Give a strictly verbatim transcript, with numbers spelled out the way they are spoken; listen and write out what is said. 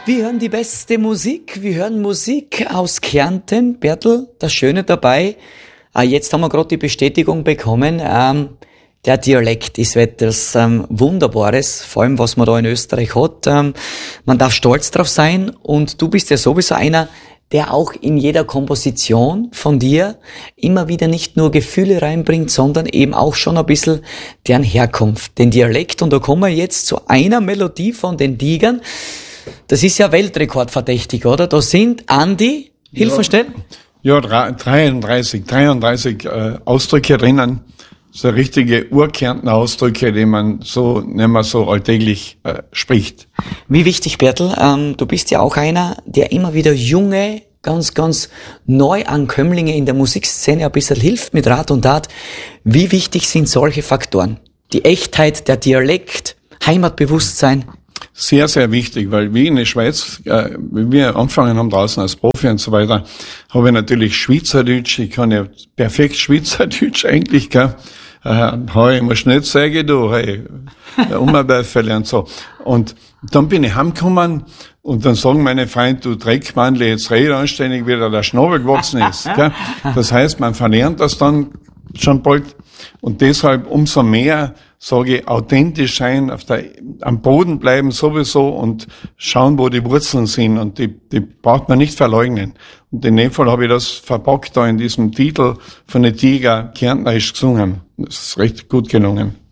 Wir hören die beste Musik, wir hören Musik aus Kärnten. Bertel, das Schöne dabei, äh, jetzt haben wir gerade die Bestätigung bekommen, ähm, der Dialekt ist etwas ähm, Wunderbares, vor allem was man da in Österreich hat. Ähm, man darf stolz drauf sein und du bist ja sowieso einer, der auch in jeder Komposition von dir immer wieder nicht nur Gefühle reinbringt, sondern eben auch schon ein bisschen deren Herkunft, den Dialekt. Und da kommen wir jetzt zu einer Melodie von den Tigern. Das ist ja weltrekordverdächtig, oder? Da sind, Andi, hilf mir schnell. Ja, dreiunddreißig, dreiunddreißig äh, Ausdrücke drinnen. So richtige Urkärntner Ausdrücke, die man so nicht mehr so alltäglich äh, spricht. Wie wichtig, Bertel, ähm, du bist ja auch einer, der immer wieder junge, ganz, ganz Neuankömmlinge in der Musikszene ein bisschen hilft mit Rat und Tat. Wie wichtig sind solche Faktoren? Die Echtheit, der Dialekt, Heimatbewusstsein? Sehr, sehr wichtig, weil wie in der Schweiz, äh, wie wir angefangen haben draußen als Profi und so weiter, habe ich natürlich Schweizerdeutsch, ich kann ja perfekt Schweizerdeutsch eigentlich, gell. Äh, hey, ich muss nicht sagen, du, hey, Umabäffele und so. Und dann bin ich heimgekommen und dann sagen meine Freunde, du Dreckmannle, jetzt red anständig, wie der Schnabel gewachsen ist, gell. Das heißt, man verlernt das dann schon bald und deshalb umso mehr sage ich, authentisch sein, auf der, am Boden bleiben sowieso und schauen, wo die Wurzeln sind und die, die braucht man nicht verleugnen. Und in dem Fall habe ich das verpackt da in diesem Titel von den Tiger Kärntnerisch gesungen. Das ist recht gut gelungen.